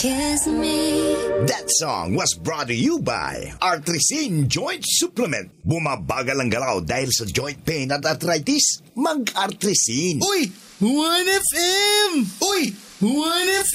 Kiss me. That song was brought to you by Artrisin Joint Supplement. Bumabagal ang galaw dahil sa joint pain at arthritis. Mag-Artrisin. Uy! 1FM! Uy! 1FM!